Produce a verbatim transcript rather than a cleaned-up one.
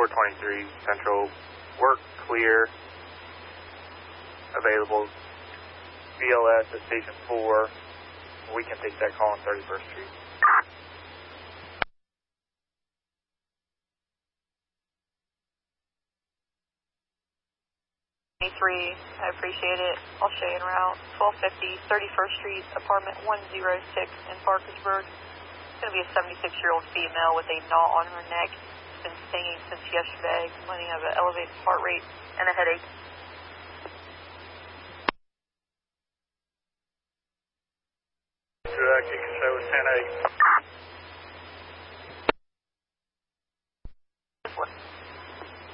four twenty-three Central, work clear, available, B L S at Station four. We can take that call on thirty-first Street. twenty-three, I appreciate it. I'll show you en route. twelve fifty, thirty-first Street, apartment one oh six in Parkersburg. It's going to be a seventy-six-year-old female with a knot on her neck. Been stinging since yesterday, complaining of an elevated heart rate and a headache.